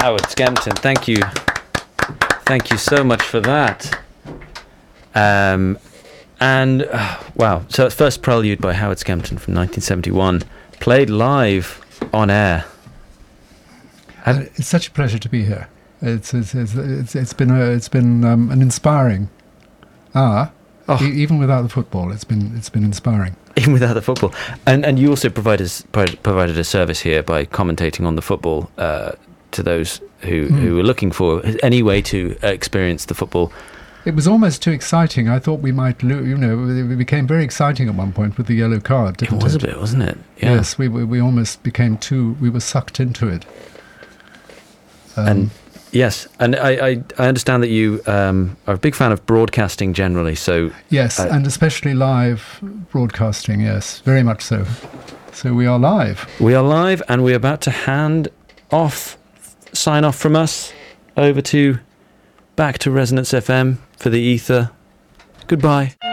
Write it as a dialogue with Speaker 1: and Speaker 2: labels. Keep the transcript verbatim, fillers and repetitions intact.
Speaker 1: Howard Skempton. Thank you. Thank you so much for that. Um, and, uh, wow. So it's first prelude by Howard Skempton from nineteen seventy-one. Played live on air.
Speaker 2: And it's such a pleasure to be here. It's it's it's, it's, it's been a, it's been um, an inspiring hour.
Speaker 1: Oh.
Speaker 2: E- even without the football, it's been it's been inspiring.
Speaker 1: Even without the football. And and you also provided provided a service here by commentating on the football uh, to those who, mm. who were looking for any way to uh, experience the football.
Speaker 2: It was almost too exciting. I thought we might, lo- you know, it became very exciting at one point with the yellow card, didn't it?
Speaker 1: It was a bit, wasn't it? Yeah.
Speaker 2: Yes, we we almost became too, we were sucked into it. Um,
Speaker 1: and yes, and I, I, I understand that you um, are a big fan of broadcasting generally, so...
Speaker 2: Yes, uh, and especially live broadcasting, yes, very much so. So we are live.
Speaker 1: We are live, and we're about to hand off, sign off from us, over to, back to Resonance F M for the ether. Goodbye.